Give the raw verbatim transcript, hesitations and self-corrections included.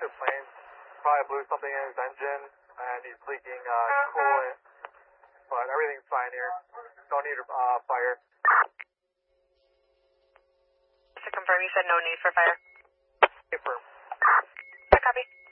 the plane probably blew something in his engine, and he's leaking uh, coolant, but everything's fine here. Don't need uh, fire. To confirm, you said no need for fire? Confirm. I copy.